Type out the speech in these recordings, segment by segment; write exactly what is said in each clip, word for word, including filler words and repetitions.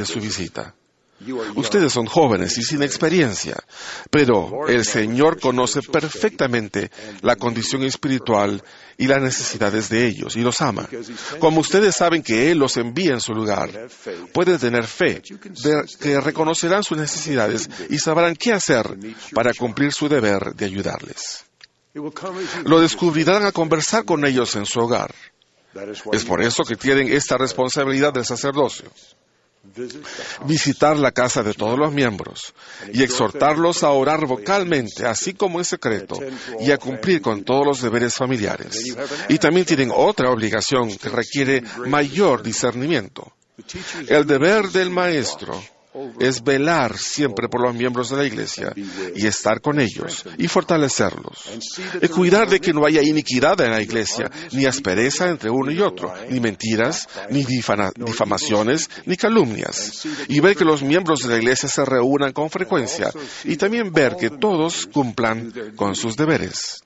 de su visita. Ustedes son jóvenes y sin experiencia, pero el Señor conoce perfectamente la condición espiritual y las necesidades de ellos y los ama. Como ustedes saben que Él los envía en su lugar, pueden tener fe de que reconocerán sus necesidades y sabrán qué hacer para cumplir su deber de ayudarles. Lo descubrirán al conversar con ellos en su hogar. Es por eso que tienen esta responsabilidad del sacerdocio. Visitar la casa de todos los miembros y exhortarlos a orar vocalmente, así como en secreto, y a cumplir con todos los deberes familiares. Y también tienen otra obligación que requiere mayor discernimiento. El deber del maestro es velar siempre por los miembros de la iglesia y estar con ellos y fortalecerlos. Y cuidar de que no haya iniquidad en la iglesia, ni aspereza entre uno y otro, ni mentiras, ni difama- difamaciones, ni calumnias. Y ver que los miembros de la iglesia se reúnan con frecuencia y también ver que todos cumplan con sus deberes.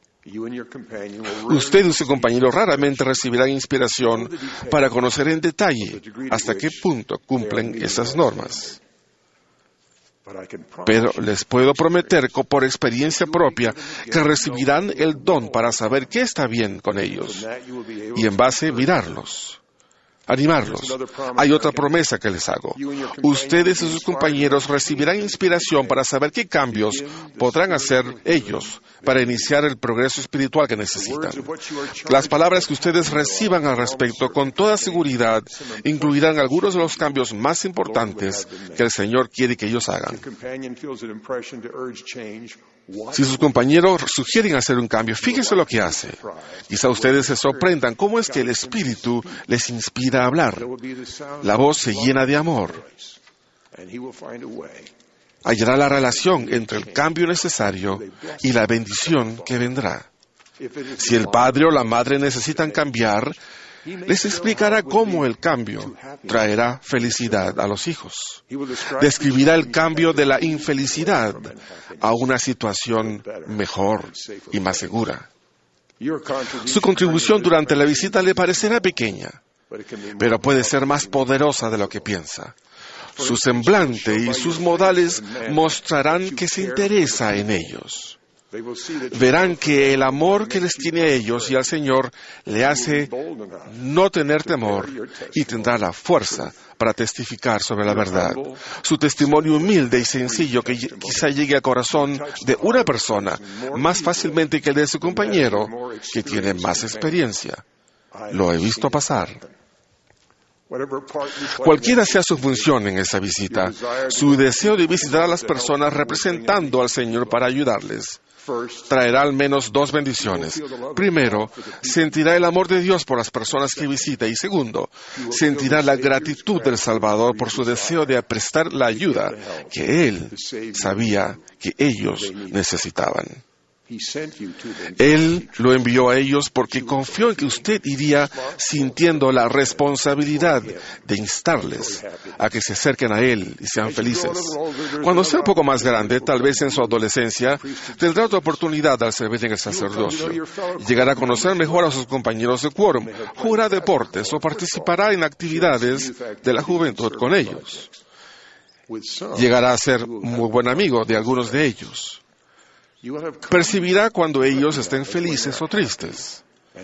Usted y su compañero raramente recibirán inspiración para conocer en detalle hasta qué punto cumplen esas normas. Pero les puedo prometer que por experiencia propia que recibirán el don para saber qué está bien con ellos y en base mirarlos. Animarlos. Hay otra promesa que les hago. Ustedes y sus compañeros recibirán inspiración para saber qué cambios podrán hacer ellos para iniciar el progreso espiritual que necesitan. Las palabras que ustedes reciban al respecto con toda seguridad incluirán algunos de los cambios más importantes que el Señor quiere que ellos hagan. Si sus compañeros sugieren hacer un cambio, fíjense lo que hace. Quizá ustedes se sorprendan cómo es que el Espíritu les inspira a hablar. La voz se llena de amor. Hallará la relación entre el cambio necesario y la bendición que vendrá. Si el padre o la madre necesitan cambiar, les explicará cómo el cambio traerá felicidad a los hijos. Describirá el cambio de la infelicidad a una situación mejor y más segura. Su contribución durante la visita le parecerá pequeña, pero puede ser más poderosa de lo que piensa. Su semblante y sus modales mostrarán que se interesa en ellos. Verán que el amor que les tiene a ellos y al Señor le hace no tener temor y tendrá la fuerza para testificar sobre la verdad. Su testimonio humilde y sencillo que quizá llegue al corazón de una persona más fácilmente que el de su compañero que tiene más experiencia. Lo he visto pasar. Cualquiera sea su función en esa visita, su deseo de visitar a las personas representando al Señor para ayudarles traerá al menos dos bendiciones. Primero, sentirá el amor de Dios por las personas que visita y segundo, sentirá la gratitud del Salvador por su deseo de prestar la ayuda que Él sabía que ellos necesitaban. Él lo envió a ellos porque confió en que usted iría sintiendo la responsabilidad de instarles a que se acerquen a Él y sean felices. Cuando sea un poco más grande, tal vez en su adolescencia, tendrá otra oportunidad al servir en el sacerdocio. Llegará a conocer mejor a sus compañeros de quórum, jugará deportes o participará en actividades de la juventud con ellos. Llegará a ser un muy buen amigo de algunos de ellos. Percibirá cuando ellos estén felices o tristes.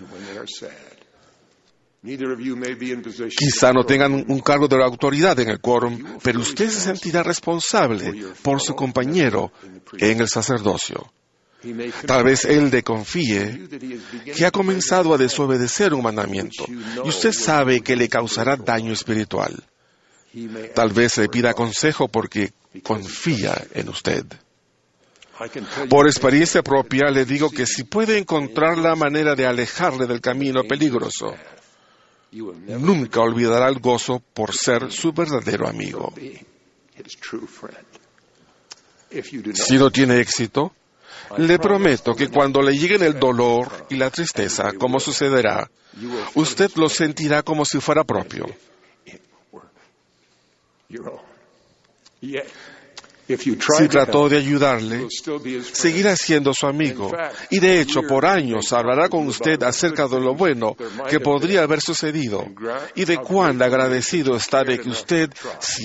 Quizá no tengan un cargo de autoridad en el quórum, pero usted se sentirá responsable por su compañero en el sacerdocio. Tal vez él le confíe que ha comenzado a desobedecer un mandamiento y usted sabe que le causará daño espiritual. Tal vez le pida consejo porque confía en usted. Por experiencia propia le digo que si puede encontrar la manera de alejarle del camino peligroso, nunca olvidará el gozo por ser su verdadero amigo. Si no tiene éxito, le prometo que cuando le lleguen el dolor y la tristeza, como sucederá, usted lo sentirá como si fuera propio. Si trató de ayudarle, seguirá siendo su amigo. Y de hecho, por años hablará con usted acerca de lo bueno que podría haber sucedido y de cuán agradecido está de que usted